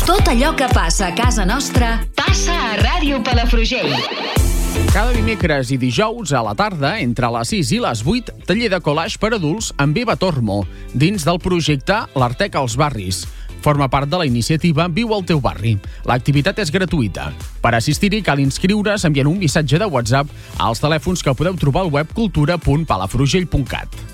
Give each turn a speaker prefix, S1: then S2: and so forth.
S1: Tot allò que passa a casa nostra passa a Ràdio Palafrugell.
S2: Cada dimecres i dijous a la tarda, entre les 6 i les 8, taller de collage per adults amb Eva Tormo, dins del projecte L'Artec als barris. Forma part de la iniciativa Viu al teu barri. L'activitat és gratuïta. Per assistir-hi cal inscriure's enviant un missatge de WhatsApp als telèfons que podeu trobar al web cultura.palafrugell.cat.